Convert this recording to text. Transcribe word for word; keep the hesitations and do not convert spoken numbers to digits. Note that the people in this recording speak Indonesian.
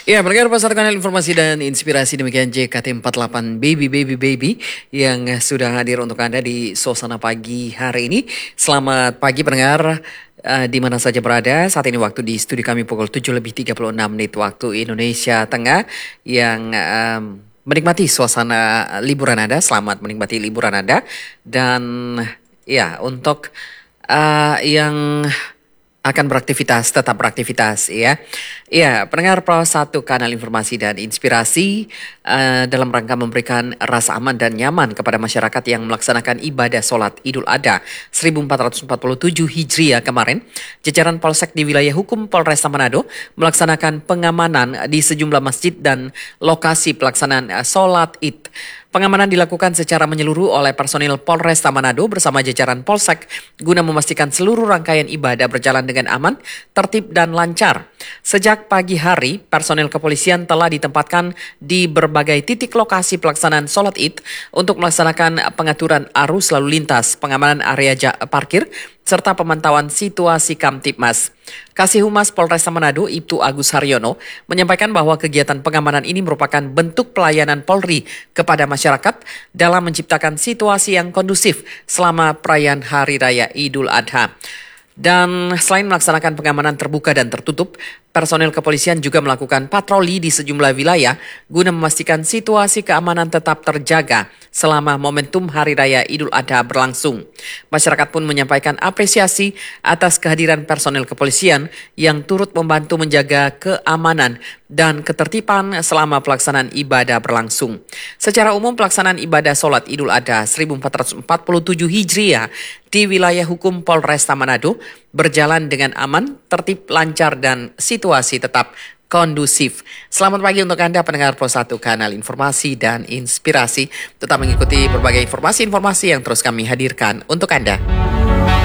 Ya, mereka pasar kanal informasi dan inspirasi demikian J K T empat puluh delapan Baby Baby Baby yang sudah hadir untuk Anda di suasana pagi hari ini. Selamat pagi pendengar uh, di mana saja berada. Saat ini waktu di studio kami pukul tujuh lebih tiga puluh enam menit waktu Indonesia Tengah yang um, menikmati suasana liburan Anda. Selamat menikmati liburan Anda. Dan ya, untuk uh, yang akan beraktivitas, tetap beraktivitas ya. Ya, pendengar Pro satu kanal informasi dan inspirasi uh, dalam rangka memberikan rasa aman dan nyaman kepada masyarakat yang melaksanakan ibadah sholat Idul Adha seribu empat ratus empat puluh tujuh Hijriah kemarin. Jajaran Polsek di wilayah hukum Polresta Manado melaksanakan pengamanan di sejumlah masjid dan lokasi pelaksanaan uh, sholat Id. Pengamanan dilakukan secara menyeluruh oleh personil Polresta Manado bersama jajaran Polsek guna memastikan seluruh rangkaian ibadah berjalan dengan aman, tertib dan lancar. Sejak pagi hari, personil kepolisian telah ditempatkan di berbagai titik lokasi pelaksanaan sholat Id untuk melaksanakan pengaturan arus lalu lintas, pengamanan area parkir, serta pemantauan situasi Kamtibmas. Kasih Humas Polresta Manado, Ibtu Agus Haryono, menyampaikan bahwa kegiatan pengamanan ini merupakan bentuk pelayanan Polri kepada masyarakat dalam menciptakan situasi yang kondusif selama perayaan Hari Raya Idul Adha. Dan selain melaksanakan pengamanan terbuka dan tertutup, personel kepolisian juga melakukan patroli di sejumlah wilayah guna memastikan situasi keamanan tetap terjaga selama momentum Hari Raya Idul Adha berlangsung. Masyarakat pun menyampaikan apresiasi atas kehadiran personel kepolisian yang turut membantu menjaga keamanan dan ketertiban selama pelaksanaan ibadah berlangsung. Secara umum pelaksanaan ibadah sholat Idul Adha seribu empat ratus empat puluh tujuh Hijriah di wilayah hukum Polresta Manado berjalan dengan aman, tertib, lancar, dan situasi tetap kondusif. Selamat pagi untuk Anda pendengar Pro satu kanal informasi dan inspirasi. Tetap mengikuti berbagai informasi-informasi yang terus kami hadirkan untuk Anda.